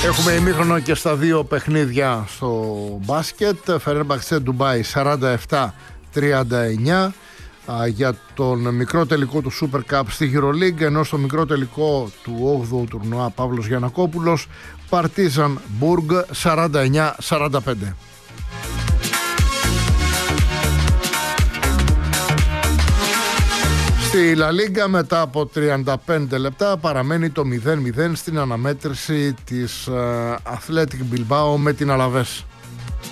Έχουμε ημίχρονο και στα δύο παιχνίδια στο μπάσκετ. Φενέρμπαχτσε Ντουμπάι 47-39 για τον μικρό τελικό του Super Cup στη EuroLeague, ενώ στο μικρό τελικό του 8ου τουρνουά Παύλος Γιαννακόπουλος Παρτίζαν Μπουργκ 49-45. Στη Λα Λίγκα μετά από 35 λεπτά παραμένει το 0-0 στην αναμέτρηση της Athletic Bilbao με την Αλαβές.